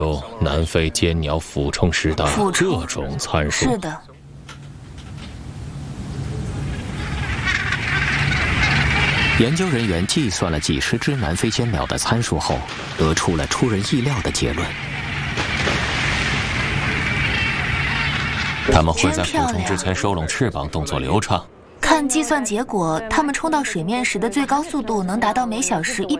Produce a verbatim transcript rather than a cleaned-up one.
有南非尖鸟俯冲时的各种参数。 是的。 研究人员计算了几十只南非尖鸟的参数后，得出了出人意料的结论： 它们会在俯冲之前收拢翅膀，动作流畅。 看计算结果，它们冲到水面时的最高速度能达到每小时一